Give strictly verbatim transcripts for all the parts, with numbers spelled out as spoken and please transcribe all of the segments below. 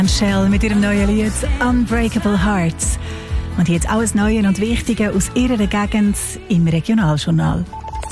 Shell mit ihrem neuen Lied «Unbreakable Hearts». Und jetzt alles Neue und Wichtige aus ihrer Gegend im Regionaljournal.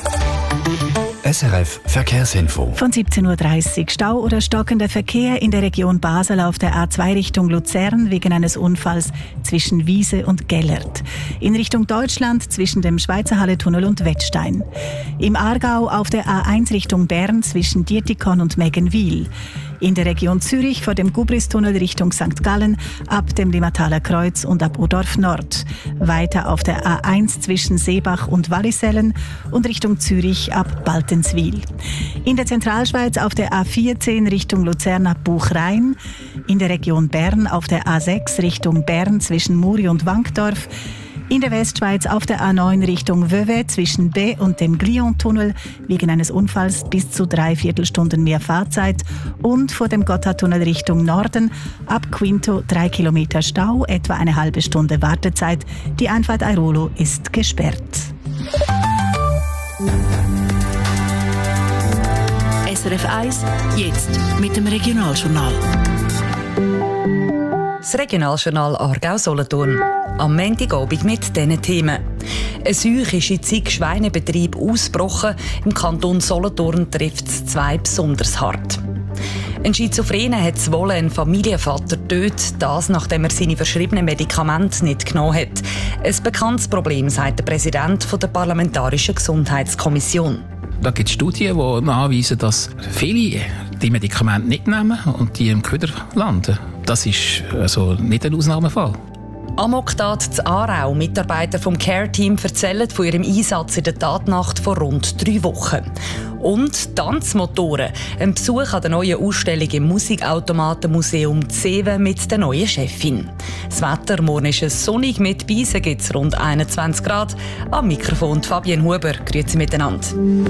S R F Verkehrsinfo. Von siebzehn Uhr dreißig Stau oder stockender Verkehr in der Region Basel auf der A zwei Richtung Luzern wegen eines Unfalls zwischen Wiese und Gellert. In Richtung Deutschland zwischen dem Schweizer Halletunnel und Wettstein. Im Aargau auf der A eins Richtung Bern zwischen Dietikon und Meggenwil. In der Region Zürich vor dem Gubristunnel Richtung Sankt Gallen ab dem Limmataler Kreuz und ab Udorf Nord. Weiter auf der A eins zwischen Seebach und Wallisellen und Richtung Zürich ab Baltenswil. In der Zentralschweiz auf der A vierzehn Richtung Luzern ab Buchrein. In der Region Bern auf der A sechs Richtung Bern zwischen Muri und Wankdorf. In der Westschweiz auf der A neun Richtung Vevey zwischen B und dem Glion-Tunnel wegen eines Unfalls bis zu drei Viertelstunden mehr Fahrzeit und vor dem Gotthardtunnel Richtung Norden ab Quinto drei Kilometer Stau, etwa eine halbe Stunde Wartezeit. Die Einfahrt Airolo ist gesperrt. S R F eins, jetzt mit dem Regionaljournal. Das Regionaljournal Aargau-Solothurn. Am Montagabend mit diesen Themen. Eine Seuche ist in zig Schweinebetrieben ausgebrochen. Im Kanton Solothurn trifft es zwei besonders hart. Ein Schizophrener hat zwollen einen Familienvater getötet, das nachdem er seine verschriebenen Medikamente nicht genommen hat. Ein bekanntes Problem, sagt der Präsident der Parlamentarischen Gesundheitskommission. Da gibt es Studien, die nachweisen, dass viele die Medikamente nicht nehmen und die im Köder landen. Das ist also nicht ein Ausnahmefall. Amoktat zu Aarau. Mitarbeiter vom Care-Team erzählen von ihrem Einsatz in der Tatnacht vor rund drei Wochen. Und Tanzmotoren. Ein Besuch an der neuen Ausstellung im Musikautomatenmuseum Zeven mit der neuen Chefin. Das Wetter morgen ist es sonnig, mit Beisen gibt es rund einundzwanzig Grad. Am Mikrofon Fabienne Huber. Grüezi miteinander.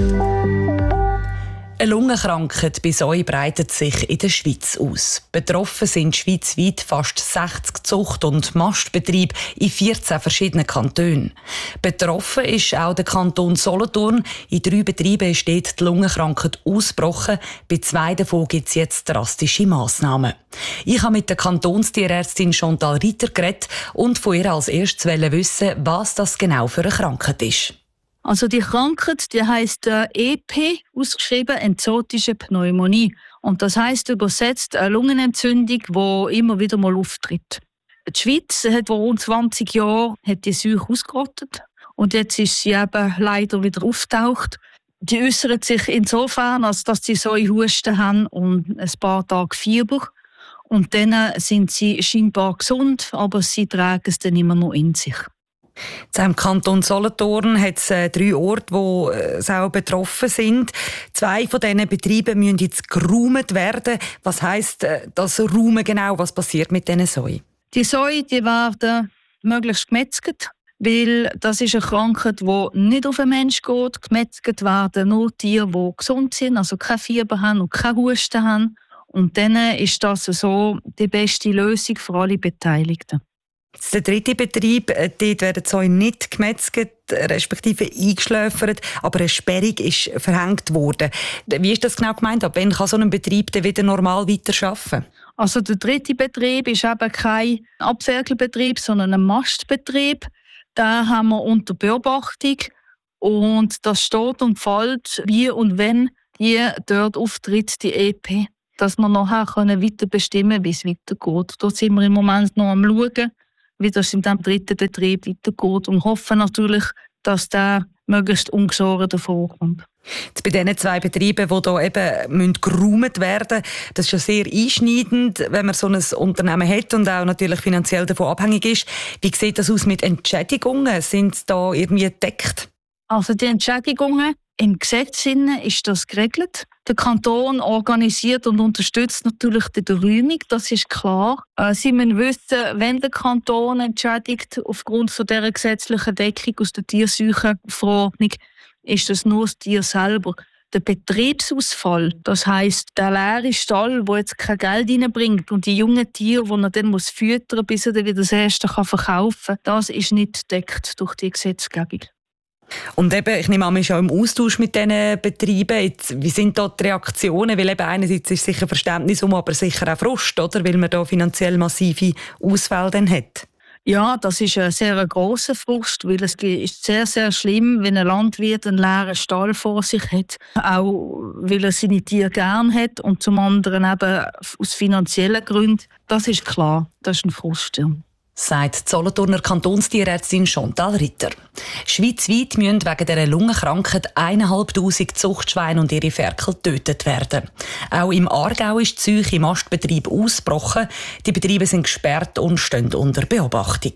Eine Lungenkrankheit bei Säuen breitet sich in der Schweiz aus. Betroffen sind schweizweit fast sechzig Zucht- und Mastbetriebe in vierzehn verschiedenen Kantonen. Betroffen ist auch der Kanton Solothurn. In drei Betrieben ist dort die Lungenkrankheit ausgebrochen. Bei zwei davon gibt es jetzt drastische Massnahmen. Ich habe mit der Kantonstierärztin Chantal Ritter geredet und von ihr als erstes wissen, was das genau für eine Krankheit ist. Also die Krankheit, die heisst äh, E P, ausgeschrieben Exotische Pneumonie. Und das heisst übersetzt eine Lungenentzündung, die immer wieder mal auftritt. Die Schweiz hat vor rund zwanzig Jahren hat die Seuche ausgerottet. Und jetzt ist sie eben leider wieder aufgetaucht. Die äußert sich insofern, als dass sie so Husten haben und ein paar Tage Fieber. Und dann sind sie scheinbar gesund, aber sie tragen es dann immer noch in sich. Im Kanton Solothurn hat es äh, drei Orte, wo äh, auch betroffen sind. Zwei von diesen Betrieben müssen jetzt geräumt werden. Was heisst äh, das Räumen genau? Was passiert mit diesen Säuen? Die Säue die werden möglichst gemetzelt, weil das ist eine Krankheit, die nicht auf den Menschen geht. Gemetzelt werden nur Tiere, die gesund sind, also keine Fieber haben und keine Husten haben. Und dann ist das so die beste Lösung für alle Beteiligten. Der dritte Betrieb, dort werden die Säue nicht gemetzelt, respektive eingeschläfert, aber eine Sperrung ist verhängt worden. Wie ist das genau gemeint? Ab wann kann so ein Betrieb dann wieder normal weiterarbeiten? Also der dritte Betrieb ist eben kein Abferkelbetrieb, sondern ein Mastbetrieb. Den haben wir unter Beobachtung und das steht und fällt, wie und wenn die dort auftritt, die E P, dass wir nachher weiter bestimmen können, wie es weitergeht. Da sind wir im Moment noch am Schauen, wie das in diesem dritten Betrieb weitergeht und hoffen natürlich, dass der möglichst ungeschoren vorkommt. Jetzt bei diesen zwei Betrieben, die hier eben geräumt werden müssen, das ist ja sehr einschneidend, wenn man so ein Unternehmen hat und auch natürlich finanziell davon abhängig ist. Wie sieht das aus mit Entschädigungen? Sind sie da irgendwie gedeckt? Also die Entschädigungen, im Gesetz ist das geregelt. Der Kanton organisiert und unterstützt natürlich die Räumung, das ist klar. Sie müssen wissen, wenn der Kanton entschädigt aufgrund von dieser gesetzlichen Deckung aus der Tierseuchenverordnung, ist das nur das Tier selber. Der Betriebsausfall, das heisst der leere Stall, der jetzt kein Geld reinbringt und die jungen Tiere, die er dann muss füttern muss, bis er dann wieder das erste verkaufen kann, das ist nicht gedeckt durch die Gesetzgebung. Und eben, ich nehme an, man ist auch im Austausch mit diesen Betrieben. Jetzt, wie sind da die Reaktionen? Weil eben einerseits ist sicher Verständnis um, aber sicher auch Frust, oder? Weil man da finanziell massive Ausfälle dann hat. Ja, das ist ein sehr grosser Frust, weil es ist sehr, sehr schlimm, wenn ein Landwirt einen leeren Stall vor sich hat. Auch weil er seine Tiere gern hat und zum anderen eben aus finanziellen Gründen. Das ist klar, das ist ein Frust. Ja. Sagt die Solothurner Kantonstierärztin Chantal Ritter. Schweizweit müssen wegen dieser Lungenkrankheit eintausendfünfhundert Zuchtschweine und ihre Ferkel getötet werden. Auch im Aargau ist die Seuche im Mastbetrieb ausgebrochen. Die Betriebe sind gesperrt und stehen unter Beobachtung.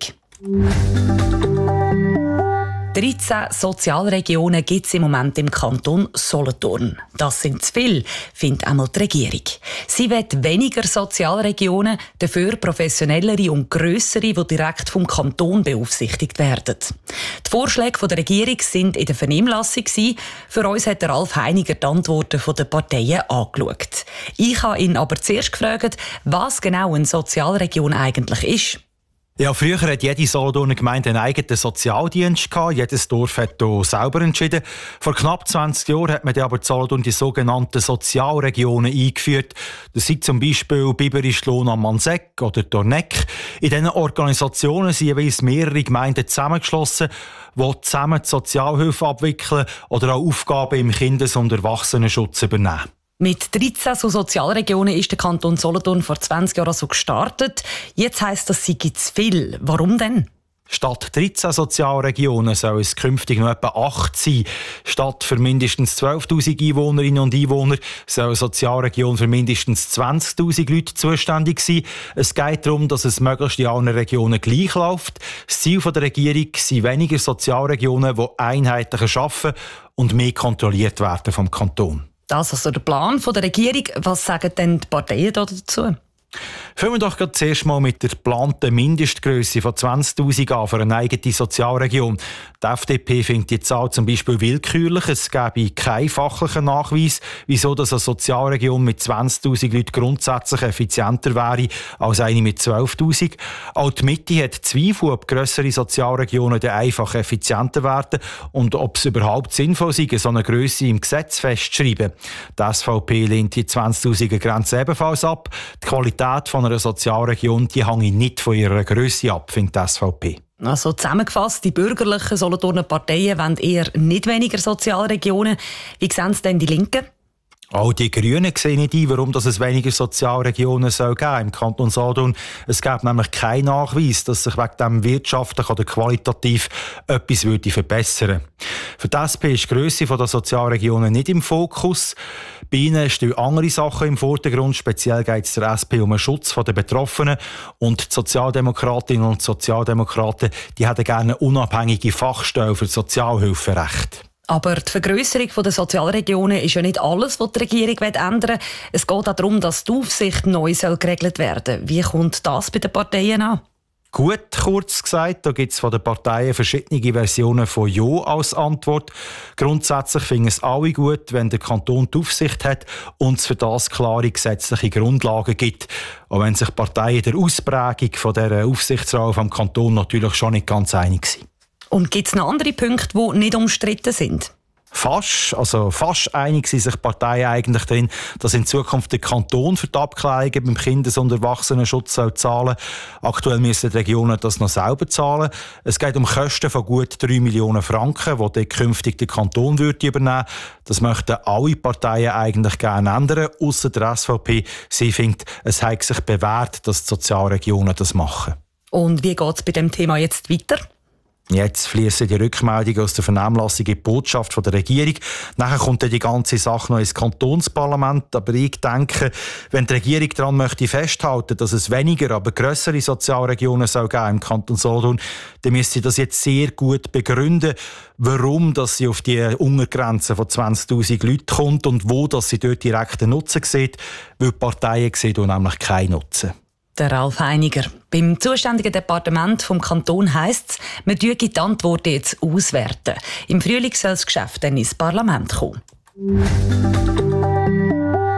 dreizehn Sozialregionen gibt es im Moment im Kanton Solothurn. Das sind zu viel, findet einmal die Regierung. Sie will weniger Sozialregionen, dafür professionellere und grössere, die direkt vom Kanton beaufsichtigt werden. Die Vorschläge der Regierung sind in der Vernehmlassung. Für uns hat Ralf Heiniger die Antworten der Parteien angeschaut. Ich habe ihn aber zuerst gefragt, was genau eine Sozialregion eigentlich ist. Ja, früher hat jede Solothurner Gemeinde einen eigenen Sozialdienst gehabt. Jedes Dorf hat hier selber entschieden. Vor knapp zwanzig Jahren hat man aber in Solothurn die sogenannten Sozialregionen eingeführt. Das sind zum Beispiel Biberisch Lohn am Manseck oder Dorneck. In diesen Organisationen sind jeweils mehrere Gemeinden zusammengeschlossen, die zusammen die Sozialhilfe abwickeln oder auch Aufgaben im Kindes- und Erwachsenenschutz übernehmen. Mit dreizehn so Sozialregionen ist der Kanton Solothurn vor zwanzig Jahren also gestartet. Jetzt heisst das, sie gibt es viel. Warum denn? Statt dreizehn Sozialregionen soll es künftig noch etwa acht sein. Statt für mindestens zwölftausend Einwohnerinnen und Einwohner soll eine Sozialregion für mindestens zwanzigtausend Leute zuständig sein. Es geht darum, dass es möglichst in allen Regionen gleich läuft. Das Ziel der Regierung sind weniger Sozialregionen, die einheitlicher arbeiten und mehr kontrolliert werden vom Kanton. Das ist also der Plan der Regierung. Was sagen denn die Parteien dazu? Fangen wir doch gerade zuerst mal mit der geplanten Mindestgrösse von zwanzigtausend an für eine eigene Sozialregion. Die F D P findet die Zahl zum Beispiel willkürlich. Es gäbe keinen fachlichen Nachweis, wieso dass eine Sozialregion mit zwanzigtausend Leuten grundsätzlich effizienter wäre als eine mit zwölftausend. Auch die Mitte hat Zweifel, ob grössere Sozialregionen dann einfach effizienter werden und ob es überhaupt sinnvoll sei, so eine Grösse im Gesetz festzuschreiben. Die S V P lehnt die zwanzigtausender Grenze ebenfalls ab. Die Qualität von einer Sozialregion die hängt nicht von ihrer Grösse ab, findet die S V P. Also zusammengefasst, die bürgerlichen Solothurner Parteien wollen eher nicht weniger Sozialregionen. Wie sehen es denn die Linken? Auch die Grünen sehen nicht ein, warum es weniger Sozialregionen soll geben im Kanton Solothurn. Es gibt nämlich keinen Nachweis, dass sich wegen dem wirtschaftlich oder qualitativ etwas würde verbessern würde. Für die S P ist die Grösse der Sozialregionen nicht im Fokus. Bei ihnen stehen andere Sachen im Vordergrund. Speziell geht es der S P um den Schutz der Betroffenen. Und die Sozialdemokratinnen und Sozialdemokraten die hätten gerne eine unabhängige Fachstelle für Sozialhilferecht. Aber die Vergrösserung der Sozialregionen ist ja nicht alles, was die Regierung ändern will. Es geht auch darum, dass die Aufsicht neu geregelt werden soll. Wie kommt das bei den Parteien an? Gut, kurz gesagt, da gibt es von den Parteien verschiedene Versionen von Ja als Antwort. Grundsätzlich finden es alle gut, wenn der Kanton die Aufsicht hat und es für das klare gesetzliche Grundlagen gibt. Auch wenn sich Parteien der Ausprägung von dieser Aufsichtsrolle vom Kanton natürlich schon nicht ganz einig sind. Und gibt es noch andere Punkte, die nicht umstritten sind? Fast, also fast einig sind sich Parteien eigentlich darin, dass in Zukunft der Kanton für die Abklärungen beim Kindes- und Erwachsenenschutz zahlen soll. Aktuell müssen die Regionen das noch selber zahlen. Es geht um Kosten von gut drei Millionen Franken, die dann künftig der Kanton würde übernehmen. Das möchten alle Parteien eigentlich gerne ändern, ausser der S V P. Sie findet, es hat sich bewährt, dass die Sozialregionen das machen. Und wie geht es bei dem Thema jetzt weiter? Jetzt fließen die Rückmeldungen aus der Vernehmlassung in die Botschaft der Regierung. Nachher kommt dann die ganze Sache noch ins Kantonsparlament. Aber ich denke, wenn die Regierung daran möchte festhalten, dass es weniger, aber grössere Sozialregionen soll geben im Kanton Solothurn, dann müsste sie das jetzt sehr gut begründen, warum dass sie auf die Untergrenze von zwanzigtausend Leuten kommt und wo dass sie dort direkten Nutzen sieht, weil die Parteien sehen nämlich keinen Nutzen. Der Ralf Heiniger. Beim zuständigen Departement vom Kanton heisst es, man dürfe die Antworten jetzt auswerten. Im Frühling soll das Geschäft dann ins Parlament kommen. Die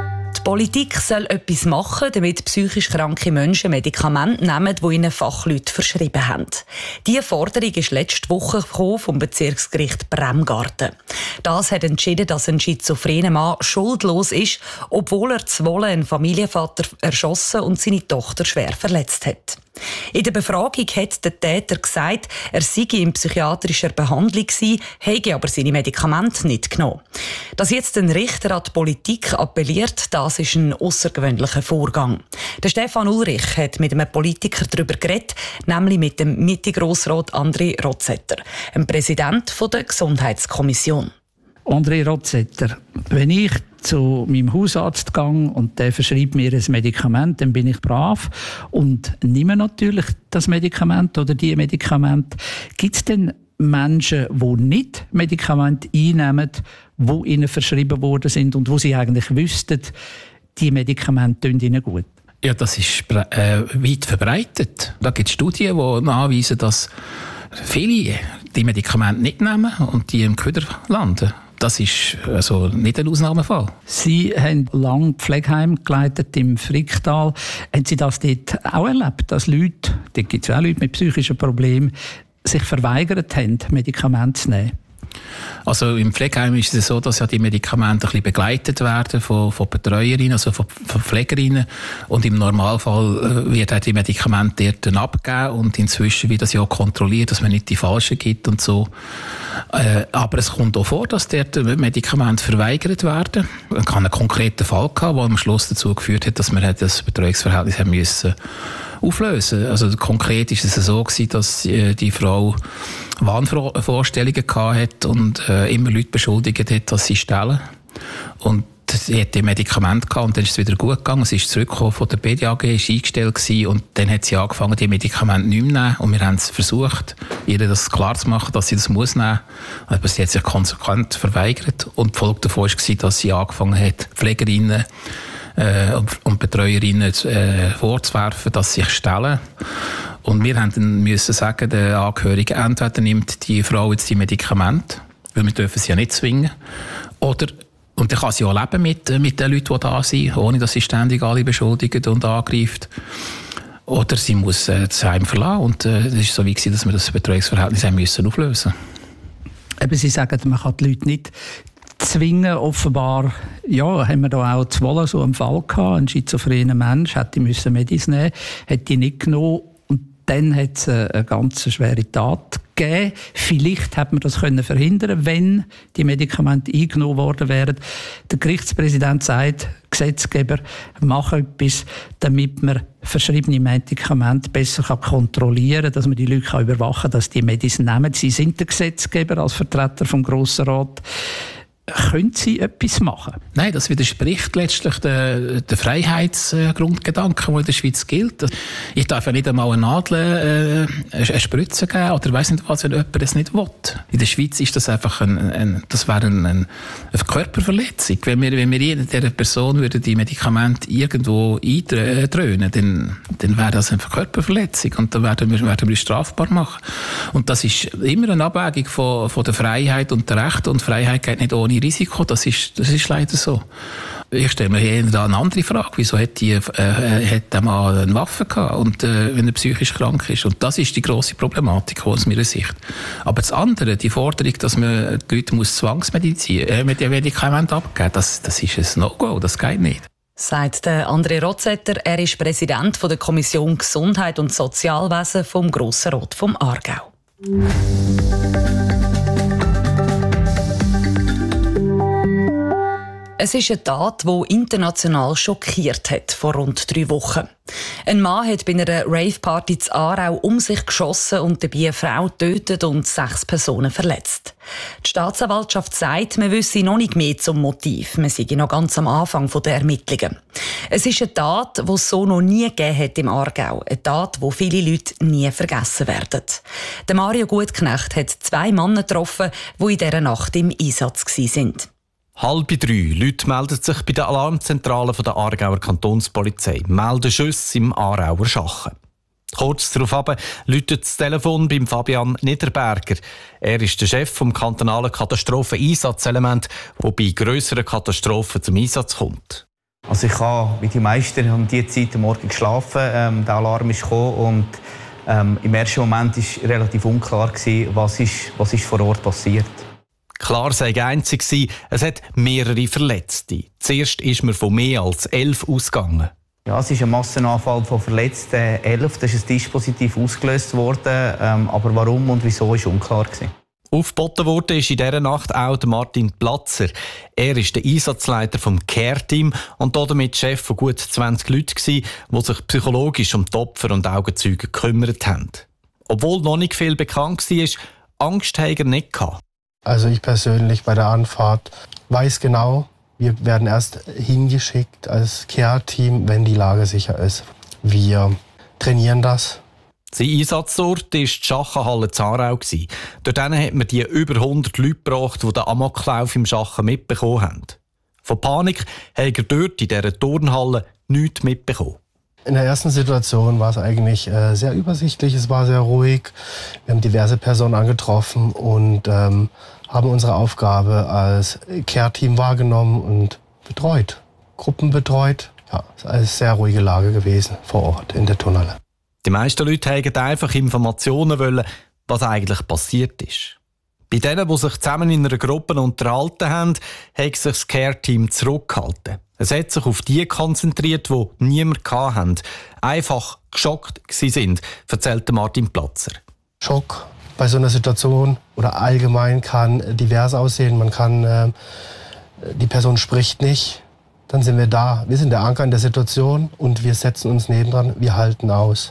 Politik soll etwas machen, damit psychisch kranke Menschen Medikamente nehmen, die ihnen Fachleute verschrieben haben. Diese Forderung ist letzte Woche vom Bezirksgericht Bremgarten. Das hat entschieden, dass ein schizophrener Mann schuldlos ist, obwohl er zu Wolle einen Familienvater erschossen und seine Tochter schwer verletzt hat. In der Befragung hat der Täter gesagt, er sei in psychiatrischer Behandlung gewesen, habe aber seine Medikamente nicht genommen. Dass jetzt ein Richter an die Politik appelliert, das ist ein außergewöhnlicher Vorgang. Der Stefan Ulrich hat mit einem Politiker darüber geredet, nämlich mit dem Mitte-Grossrat André Rotzetter, dem Präsident der Gesundheitskommission. André Rotzetter, wenn ich zu meinem Hausarzt gehe und der verschreibt mir ein Medikament, dann bin ich brav und nehme natürlich das Medikament oder die Medikamente. Gibt es denn Menschen, die nicht Medikamente einnehmen, die ihnen verschrieben worden sind und wo sie eigentlich wüssten, die Medikamente tun ihnen gut? Ja, das ist äh, weit verbreitet. Da gibt es Studien, die nachweisen, dass viele die Medikamente nicht nehmen und die im Köder landen. Das ist also nicht ein Ausnahmefall. Sie haben lange Pflegeheim geleitet im Fricktal. Haben Sie das dort auch erlebt, dass Leute, dort gibt es auch Leute mit psychischen Problemen, sich verweigert haben, Medikamente zu nehmen? Also im Pflegeheim ist es so, dass ja die Medikamente ein bisschen begleitet werden von, von Betreuerinnen, also von, von Pflegerinnen. Und im Normalfall wird auch die Medikamente dort dann abgegeben und inzwischen wird das ja auch kontrolliert, dass man nicht die falschen gibt und so. Äh, aber es kommt auch vor, dass dort Medikamente verweigert werden. Man kann einen konkreten Fall gehabt, der am Schluss dazu geführt hat, dass man das Betreuungsverhältnis haben müssen auflösen. Also konkret ist es so gewesen, dass äh, die Frau Wahnvorstellungen hatte und äh, immer Leute beschuldigt hat, dass sie stehlen. Und sie hatte Medikamente gehabt und dann ist es wieder gut gegangen. Sie ist zurückgekommen von der B D A G, ist eingestellt gewesen, und dann hat sie angefangen, die Medikamente nicht mehr zu nehmen. Und wir haben es versucht, ihr das klar zu machen, dass sie das muss nehmen. Aber sie hat sich konsequent verweigert. Und die Folge davon war, dass sie angefangen hat, Pflegerinnen äh, und Betreuerinnen äh, vorzuwerfen, dass sie sich stehlen. Und wir haben dann müssen sagen, der Angehörige, entweder nimmt die Frau jetzt die Medikamente, weil wir dürfen sie ja nicht zwingen, oder, und dann kann sie auch leben mit, mit den Leuten, die da sind, ohne dass sie ständig alle beschuldigt und angreift. Oder sie muss äh, das Heim verlassen. Und äh, das ist so wie gewesen, dass wir das Betreuungsverhältnis haben müssen auflösen. Eben, Sie sagen, man kann die Leute nicht zwingen. Offenbar ja, haben wir da auch zu Wolle so einen Fall gehabt. Ein schizophrener Mensch hätte müssen Medis nehmen, hätte die nicht genommen. Dann hat es eine ganz schwere Tat gegeben. Vielleicht hätte man das können verhindern, wenn die Medikamente eingenommen worden wären. Der Gerichtspräsident sagt, Gesetzgeber, machen etwas, damit man verschriebene Medikamente besser kontrollieren kann, dass man die Leute überwachen kann, dass die Medizin nehmen. Sie sind der Gesetzgeber als Vertreter vom Grossen Rat. Können Sie etwas machen? Nein, das widerspricht letztlich den, den Freiheitsgrundgedanken, der in der Schweiz gilt. Ich darf ja nicht einmal eine Nadel, äh, eine Spritze geben oder weiss nicht was, wenn jemand das nicht will. In der Schweiz ist das einfach ein, ein, das wäre ein, ein, eine Körperverletzung. Wenn wir, wenn wir dieser Person würde die Medikamente irgendwo eindröhnen, dann, dann wäre das eine Körperverletzung und dann werden wir, werden wir strafbar machen. Und das ist immer eine Abwägung von, von der Freiheit und der Rechte, und Freiheit geht nicht ohne Risiko, das ist, das ist leider so. Ich stelle mir hier eine andere Frage. Wieso hat, die, äh, hat der Mann eine Waffe gehabt, und, äh, wenn er psychisch krank ist? Und das ist die grosse Problematik aus meiner Sicht. Aber das andere, die Forderung, dass man die Leute muss Zwangsmedizin, äh, mit den Medikamenten abgeben, das, das ist ein No-Go, das geht nicht. Sagt André Rotzetter, er ist Präsident der Kommission Gesundheit und Sozialwesen vom Grossen Rat vom Aargau. Es ist eine Tat, die international schockiert hat vor rund drei Wochen. Ein Mann hat bei einer Rave-Party in Aarau um sich geschossen und dabei eine Frau getötet und sechs Personen verletzt. Die Staatsanwaltschaft sagt, man wisse noch nicht mehr zum Motiv. Man sei noch ganz am Anfang der Ermittlungen. Es ist eine Tat, die es so noch nie gegeben hat im Aargau. Eine Tat, die viele Leute nie vergessen werden. Der Mario Gutknecht hat zwei Männer getroffen, die in dieser Nacht im Einsatz waren. Halb drei Leute melden sich bei der Alarmzentrale der Aargauer Kantonspolizei, melden Schüsse im Aarauer Schachen. Kurz darauf läutet das Telefon beim Fabian Niederberger. Er ist der Chef des kantonalen Katastropheneinsatzelements, der bei grösseren Katastrophen zum Einsatz kommt. Also ich habe, wie die meisten, um diese Zeit am Morgen geschlafen. Ähm, der Alarm ist gekommen und ähm, im ersten Moment war relativ unklar, was ist, was ist vor Ort passiert. Klar sei einzig gewesen, es hat mehrere Verletzte. Zuerst ist man von mehr als elf ausgegangen. Ja, es ist ein Massenanfall von Verletzten. elf, das ist ein Dispositiv ausgelöst worden. Ähm, aber warum und wieso ist unklar gewesen. Aufgeboten wurde ist in dieser Nacht auch Martin Platzer. Er ist der Einsatzleiter vom Care-Team und damit Chef von gut zwanzig Leuten, die sich psychologisch um die Opfer und Augenzeugen gekümmert haben. Obwohl noch nicht viel bekannt war, Angst hatte er nicht. Also ich persönlich bei der Anfahrt weiß genau, wir werden erst hingeschickt als Care-Team, wenn die Lage sicher ist. Wir trainieren das. Sein Einsatzort war die Schachenhalle Zarau. Dort hat man die über hundert Leute gebracht, die den Amoklauf im Schachen mitbekommen haben. Von Panik hat er dort in dieser Turnhalle nichts mitbekommen. In der ersten Situation war es eigentlich äh, sehr übersichtlich, es war sehr ruhig. Wir haben diverse Personen angetroffen und ähm, haben unsere Aufgabe als Care-Team wahrgenommen und betreut, Gruppen betreut. Ja, es ist eine sehr ruhige Lage gewesen vor Ort in der Turnhalle. Die meisten Leute wollten einfach Informationen wollen, was eigentlich passiert ist. Bei denen, die sich zusammen in einer Gruppe unterhalten haben, hat sich das Care-Team zurückgehalten. Es hat sich auf die konzentriert, die niemand hatten, einfach geschockt waren, erzählte Martin Platzer. Schock bei so einer Situation oder allgemein kann divers aussehen. Man kann, äh, die Person spricht nicht, dann sind wir da. Wir sind der Anker in der Situation und wir setzen uns nebendran, wir halten aus.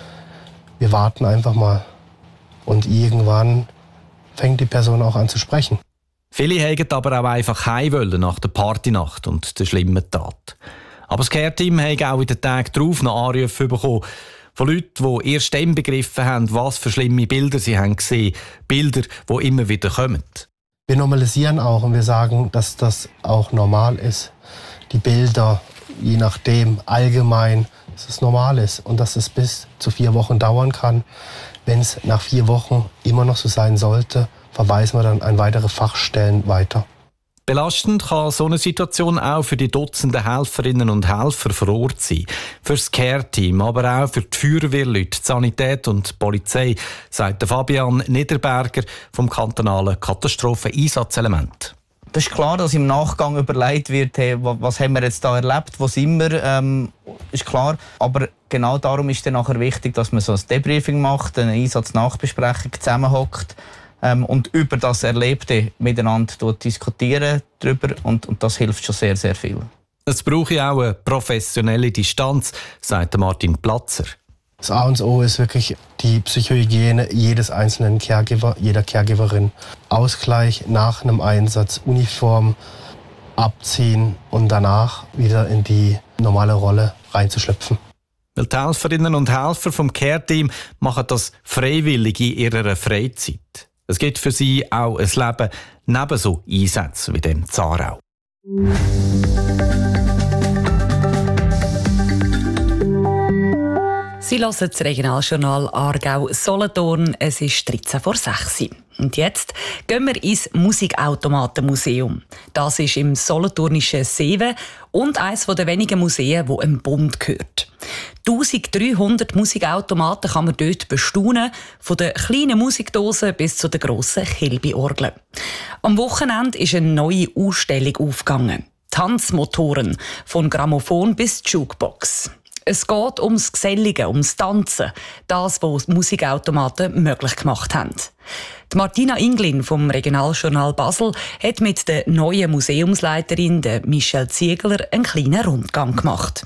Wir warten einfach mal und irgendwann fängt die Person auch an zu sprechen. Viele wollten aber auch einfach heim wollen nach der Partynacht und der schlimmen Tat. Aber das Care-Team hat auch in den Tagen darauf noch Anrufe bekommen von Leuten, die erst dann begriffen haben, was für schlimme Bilder sie haben gesehen. Bilder, die immer wieder kommen. Wir normalisieren auch und wir sagen, dass das auch normal ist. Die Bilder, je nachdem, allgemein, dass es normal ist und dass es bis zu vier Wochen dauern kann. Wenn es nach vier Wochen immer noch so sein sollte, verweisen wir dann an weitere Fachstellen weiter. Belastend kann so eine Situation auch für die Dutzenden Helferinnen und Helfer vor Ort sein. Für das Care-Team, aber auch für die Feuerwehrleute, die Sanität und die Polizei, sagt Fabian Niederberger vom kantonalen Katastropheneinsatzelement. Das ist klar, dass im Nachgang überlegt wird, hey, was haben wir jetzt da erlebt, wo sind wir, ähm, ist klar. Aber genau darum ist es nachher wichtig, dass man so ein Debriefing macht, eine Einsatznachbesprechung zusammenhockt ähm, und über das Erlebte miteinander diskutieren drüber und, und das hilft schon sehr, sehr viel. Es braucht auch eine professionelle Distanz, sagt Martin Platzer. Das A und O ist wirklich die Psychohygiene jedes einzelnen Caregiver, jeder Caregiverin. Ausgleich nach einem Einsatz, Uniform abziehen und danach wieder in die normale Rolle reinzuschlüpfen. Weil die Helferinnen und Helfer vom Care-Team machen das freiwillig in ihrer Freizeit. Es gibt für sie auch ein Leben neben so Einsätzen wie dem Zarau. Sie hören das Regionaljournal Aargau-Solothurn. Es ist dreizehn vor sechs. Und jetzt gehen wir ins Musikautomatenmuseum. Das ist im solothurnischen Seewen und eines der wenigen Museen, wo einem Bund gehört. eintausenddreihundert Musikautomaten kann man dort bestaunen, von den kleinen Musikdosen bis zu den grossen Kilby-Orgeln. Am Wochenende ist eine neue Ausstellung aufgegangen. Tanzmotoren, von Grammophon bis Jukebox. Es geht ums Gesellige, ums Tanzen, das, was Musikautomaten möglich gemacht haben. Die Martina Inglin vom Regionaljournal Basel hat mit der neuen Museumsleiterin, der Michelle Ziegler, einen kleinen Rundgang gemacht.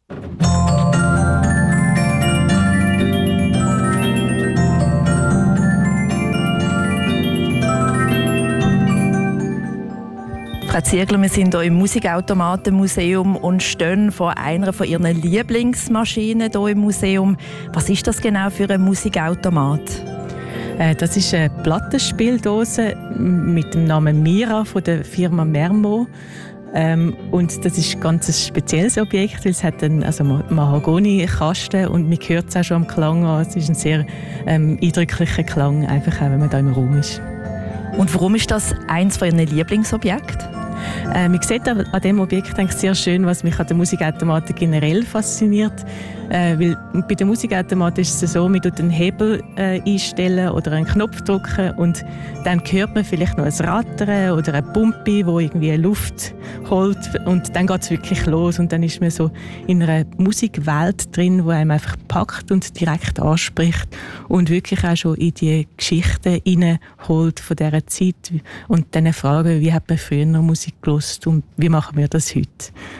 Frau Ziegler, wir sind hier im Musikautomatenmuseum und stehen vor einer von Ihren Lieblingsmaschinen hier im Museum. Was ist das genau für ein Musikautomat? Das ist eine Plattenspieldose mit dem Namen Mira von der Firma Mermo. Und das ist ein ganz spezielles Objekt, weil es hat einen also Mahagoni-Kasten und man hört es auch schon am Klang an. Es ist ein sehr ähm, eindrücklicher Klang, einfach auch, wenn man da im Raum ist. Und warum ist das eins von Ihren Lieblingsobjekten? Äh, man sieht an diesem Objekt eigentlich sehr schön, was mich an den Musikautomaten generell fasziniert. Äh, weil bei den Musikautomaten ist es so, man tut einen Hebel äh, einstellen oder einen Knopf drücken und dann hört man vielleicht noch ein Rattern oder eine Pumpe, wo irgendwie Luft holt und dann geht es wirklich los und dann ist man so in einer Musikwelt drin, die einem einfach packt und direkt anspricht und wirklich auch schon in die Geschichten hineinholt von dieser Zeit und dann fragen, wie hat man früher Musik gehört und wie machen wir das heute?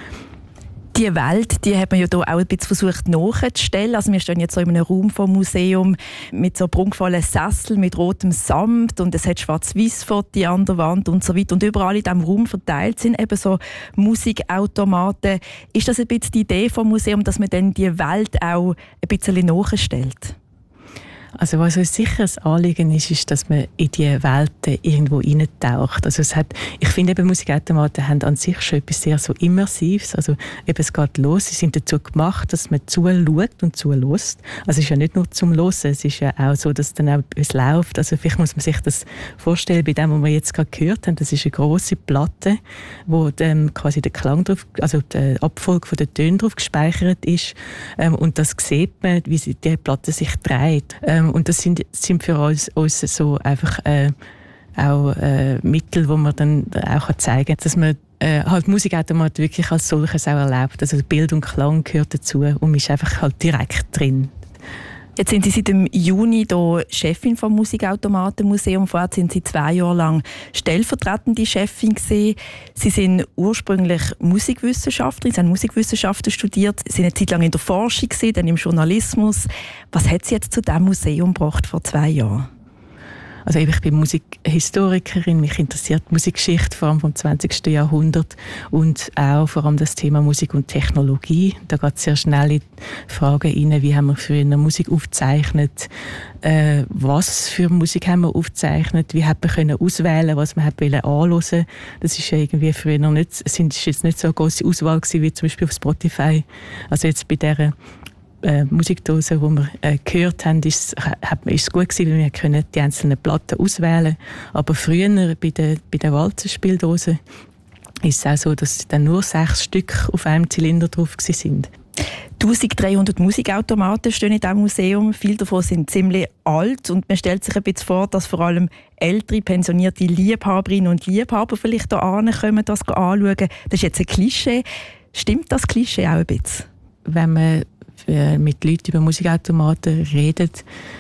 Die Welt, die hat man ja hier auch ein bisschen versucht nachzustellen. Also wir stehen jetzt so in einem Raum vom Museum mit so prunkvollen Sesseln mit rotem Samt und es hat Schwarz-Weiß-Fotos an der Wand und so weiter. Und überall in diesem Raum verteilt sind eben so Musikautomaten. Ist das ein bisschen die Idee vom Museum, dass man dann die Welt auch ein bisschen nachstellt? Also was uns sicher ein Anliegen ist, ist, dass man in diese Welten irgendwo hineintaucht. Also es hat, ich finde eben Musikautomaten haben an sich schon etwas sehr so Immersives. Also eben es geht los, sie sind dazu gemacht, dass man zuschaut und zulässt. Also es ist ja nicht nur zum Hören, es ist ja auch so, dass dann auch etwas läuft. Also vielleicht muss man sich das vorstellen, bei dem, was wir jetzt gerade gehört haben, das ist eine grosse Platte, wo ähm, quasi der Klang drauf, also die Abfolge von den Tönen drauf gespeichert ist. Ähm, und das sieht man, wie sie, die Platte sich dreht. Ähm, Und das sind, sind für uns, uns so einfach äh, auch äh, Mittel, wo man dann auch zeigen kann, dass man äh, halt Musikautomat wirklich als solches auch erlebt. Also Bild und Klang gehört dazu und man ist einfach halt direkt drin. Jetzt sind Sie seit dem Juni hier Chefin vom Musikautomatenmuseum. Vorher sind Sie zwei Jahre lang stellvertretende Chefin gewesen. Sie sind ursprünglich Musikwissenschaftlerin, Sie haben Musikwissenschaften studiert, Sie sind eine Zeit lang in der Forschung gewesen, dann im Journalismus. Was hat Sie jetzt zu diesem Museum gebracht vor zwei Jahren? Also ich bin Musikhistorikerin, mich interessiert die Musikgeschichte vor allem vom zwanzigsten Jahrhundert und auch vor allem das Thema Musik und Technologie. Da geht es sehr schnell in die Frage rein, wie haben wir früher Musik aufgezeichnet, äh, was für Musik haben wir aufgezeichnet, wie hat man können auswählen, was man hat anhören. Das ist ja irgendwie früher noch nicht, es ist jetzt nicht so eine grosse Auswahl gewesen, wie zum Beispiel auf Spotify. Also jetzt bei dieser Äh, Musikdose, die wir äh, gehört haben, ist, hat, ist es gut gewesen, weil wir können die einzelnen Platten auswählen. Aber früher bei den, bei den Walzenspieldosen ist es auch so, dass dann nur sechs Stück auf einem Zylinder drauf sind. dreizehnhundert Musikautomaten stehen in diesem Museum. Viele davon sind ziemlich alt und man stellt sich ein bisschen vor, dass vor allem ältere, pensionierte Liebhaberinnen und Liebhaber vielleicht hier ankommen, das anschauen. Das ist jetzt ein Klischee. Stimmt das Klischee auch ein bisschen? Wenn man mit Leuten über Musikautomaten redet,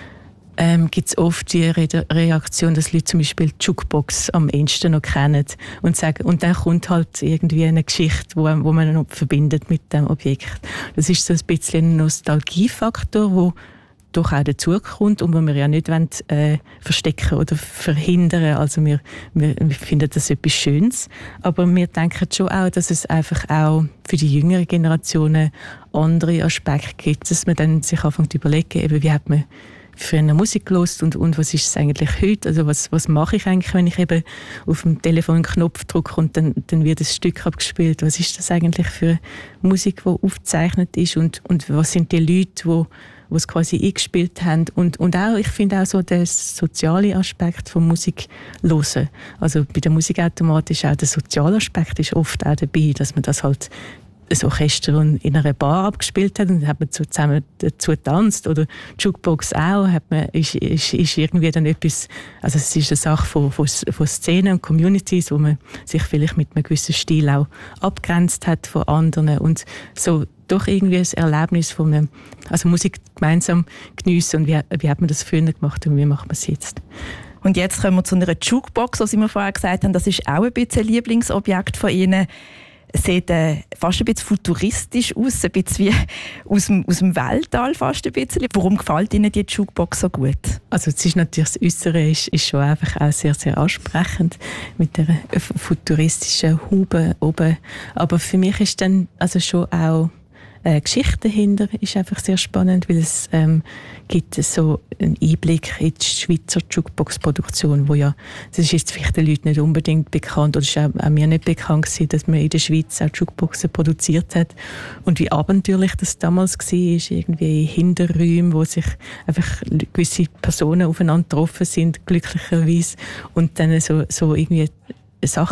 ähm, gibt es oft die Re- Reaktion, dass Leute zum Beispiel die Jukebox am ehesten noch kennen und sagen, und dann kommt halt irgendwie eine Geschichte, wo, wo man noch verbindet mit dem Objekt. Das ist so ein bisschen ein Nostalgiefaktor, wo doch auch dazukommt und wo wir ja nicht wollen, äh, verstecken oder verhindern. Also wir, wir, wir finden das etwas Schönes, aber wir denken schon auch, dass es einfach auch für die jüngeren Generationen andere Aspekte gibt, dass man dann sich anfängt zu überlegen, eben, wie hat man für eine Musik gehört und, und was ist es eigentlich heute? Also was, was mache ich eigentlich, wenn ich eben auf dem Telefon einen Knopf drücke und dann, dann wird ein Stück abgespielt? Was ist das eigentlich für Musik, die aufgezeichnet ist und, und was sind die Leute, die die es quasi eingespielt haben. Und, und auch, ich finde auch so der soziale Aspekt von Musik hören. Also bei der Musikautomat ist auch der soziale Aspekt ist oft auch dabei, dass man das halt ein Orchester in einer Bar abgespielt hat und dann hat man zusammen dazu getanzt. Oder die Jukebox auch, hat man, ist, ist, ist irgendwie dann etwas, also es ist eine Sache von, von, von Szenen und Communities, wo man sich vielleicht mit einem gewissen Stil auch abgrenzt hat von anderen und so doch irgendwie ein Erlebnis von einem, also Musik gemeinsam geniessen und wie, wie hat man das früher gemacht und wie macht man es jetzt. Und jetzt kommen wir zu einer Jukebox, was wir vorher gesagt haben, das ist auch ein bisschen ein Lieblingsobjekt von Ihnen. Es sieht äh, fast ein bisschen futuristisch aus, ein bisschen wie aus dem, aus dem Weltall fast ein bisschen. Warum gefällt Ihnen die Jukebox so gut? Also es ist natürlich, das Äußere ist, ist schon einfach auch sehr, sehr ansprechend mit der futuristischen Haube oben. Aber für mich ist dann also schon auch Äh, Geschichte dahinter ist einfach sehr spannend, weil es ähm, gibt so einen Einblick in die Schweizer Jukebox-Produktion, wo ja, das ist jetzt vielleicht den Leuten nicht unbedingt bekannt, oder es war auch, auch mir nicht bekannt gewesen, dass man in der Schweiz auch Jukeboxen produziert hat und wie abenteuerlich das damals war, ist irgendwie in Hinterräumen, wo sich einfach gewisse Personen aufeinander getroffen sind, glücklicherweise, und dann so, so irgendwie Sachen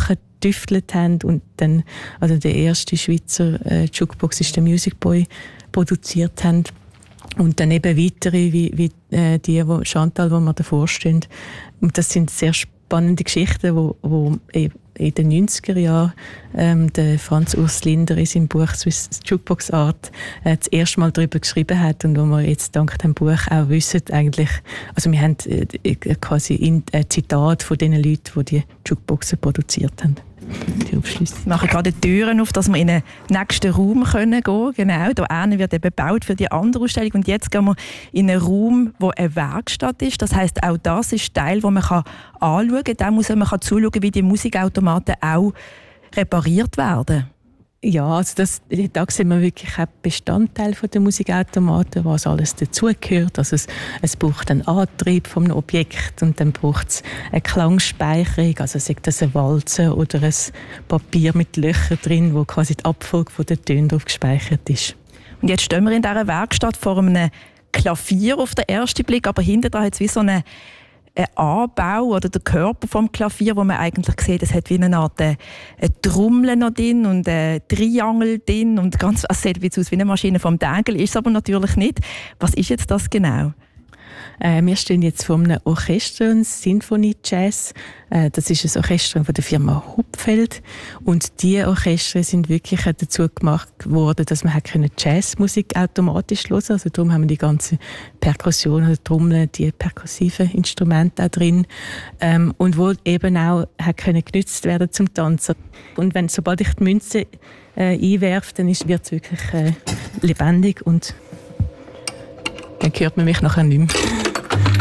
getüftelt haben und dann, also der erste Schweizer äh, Jukebox ist der Music Boy, produziert haben. Und dann eben weitere, wie, wie äh, die, wo Chantal, die wir davor stehen. Und das sind sehr spannende Geschichten, wo, wo in den neunziger Jahren ähm, der Franz Urs Linder in seinem Buch «Swiss Jukebox Art» äh, das erste Mal darüber geschrieben hat und wo wir jetzt dank dem Buch auch wissen, eigentlich, also wir haben äh, quasi ein äh, Zitat von den Leuten, die die Jukeboxen produziert haben. Die Abschlüsse. Wir machen gerade die Türen auf, dass wir in den nächsten Raum können gehen können. Genau, da hinten wird eben gebaut für die andere Ausstellung. Und jetzt gehen wir in einen Raum, wo eine Werkstatt ist. Das heisst, auch das ist Teil, wo man kann anschauen kann. Da muss man kann zuschauen, wie die Musikautomaten auch repariert werden. Ja, also das, da sehen wir wirklich auch Bestandteil der Musikautomaten, was alles dazugehört. Also es, es braucht einen Antrieb vom Objekt und dann braucht es eine Klangspeicherung, also sei das eine Walze oder ein Papier mit Löchern drin, wo quasi die Abfolge der Töne drauf gespeichert ist. Und jetzt stehen wir in dieser Werkstatt vor einem Klavier auf den ersten Blick, aber hinter dran hat es wie so eine ein Anbau oder der Körper vom Klavier, wo man eigentlich sieht, es hat wie eine Art eine, eine Trommel noch drin und ein Triangel drin und ganz, es sieht aus wie eine Maschine vom Dägel, ist es aber natürlich nicht. Was ist jetzt das genau? Äh, wir stehen jetzt vor einem Orchester, ein Sinfonie Jazz. Äh, das ist ein Orchester von der Firma Hupfeld. Und diese Orchester sind wirklich dazu gemacht worden, dass man Jazzmusik automatisch hören konnte. Also darum haben wir die ganze Perkussion, also Trommeln, die perkussiven Instrumente auch drin. Ähm, und wo eben auch können genutzt werden zum Tanzen. Und wenn, sobald ich die Münze äh, einwerfe, dann wird es wirklich äh, lebendig und dann hört man mich nachher nicht mehr.